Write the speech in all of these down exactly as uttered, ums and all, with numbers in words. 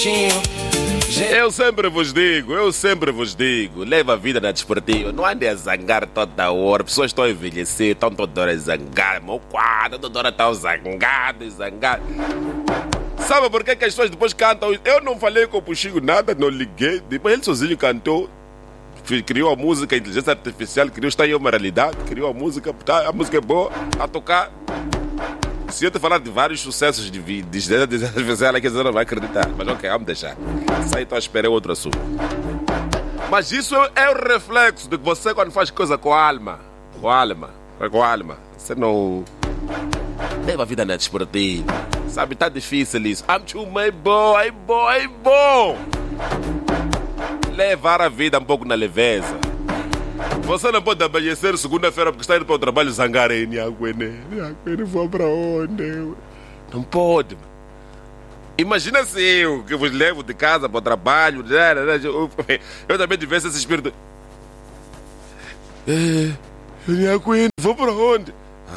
Eu sempre vos digo, eu sempre vos digo, leva a vida na desportiva, não ande a zangar toda hora, pessoas estão a envelhecer, estão toda hora a zangar, meu quadro, toda hora estão zangados, zangados. Sabe por que, que as pessoas depois cantam? Eu não falei com o Puxinho nada, não liguei, depois ele sozinho cantou, criou a música, a inteligência artificial, criou, está aí uma realidade, criou a música, tá, a música é boa, a tocar. Se eu te falar de vários sucessos de vídeos, ela quer dizer, não vai acreditar. Mas ok, vamos deixar. Isso aí estou a esperar outro assunto. Mas isso é o reflexo de que você, quando faz coisa com a alma, com a alma, com a alma, você não leva a vida na desportiva. Sabe, tá difícil isso. I'm too my boy, boy, bom. Levar a vida um pouco na leveza. Você não pode amanhecer segunda-feira porque está indo para o trabalho zangar em Nhaquene. Nhaquene, vou para onde? Não pode. Imagina se eu que vos levo de casa para o trabalho. Eu também tivesse esse espírito. É, Nhaquene, vou para onde?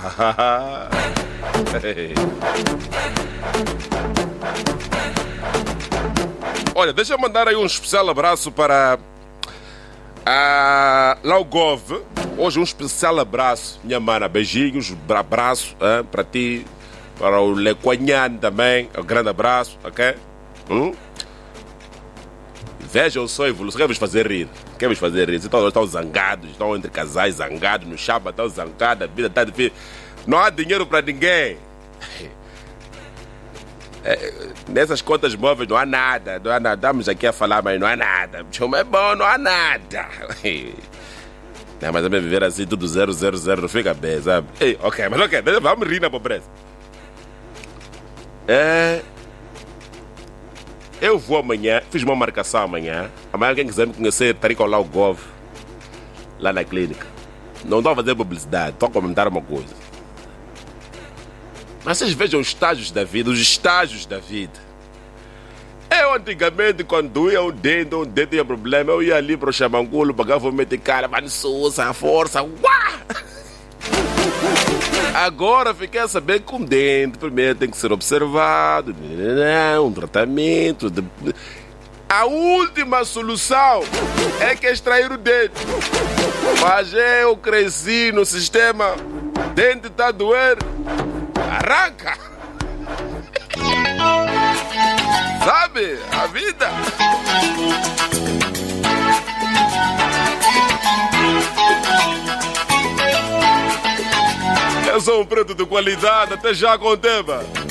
Olha, deixa eu mandar aí um especial abraço para a Laugov. Hoje um especial abraço, minha mana, beijinhos, abraço hein, para ti, para o Lequanhan também, um grande abraço, ok? Hum? Vejam só a evolução, quer vos fazer rir, quer vos fazer rir, estão, estão zangados, estão entre casais zangados, no chapa estão zangados, a vida está difícil, não há dinheiro para ninguém. É, nessas contas móveis não há nada, não há nada. Estamos aqui a falar, mas não há nada. Chama é bom, não há nada. Não, mas também viver assim tudo zero, zero, zero não fica bem, sabe? Ei, ok, mas ok, vamos rir na pobreza. É, eu vou amanhã, fiz uma marcação amanhã. Amanhã quem quiser me conhecer, estarei com lá o Gov, lá na clínica. Não estou a fazer publicidade, estou a comentar uma coisa. Mas vocês vejam os estágios da vida, os estágios da vida. Eu antigamente, quando doía um dente, um dente tinha problema, eu ia ali para o Xamangulo, pagava o medicado, mas Sousa, a força, uá! Agora fiquei a saber que um dente primeiro tem que ser observado, um tratamento. De... A última solução é que extrair o dente. Mas eu cresci no sistema, dente está a doer. Arranca! Sabe? A vida! Eu sou um preto de qualidade, até já com o tema.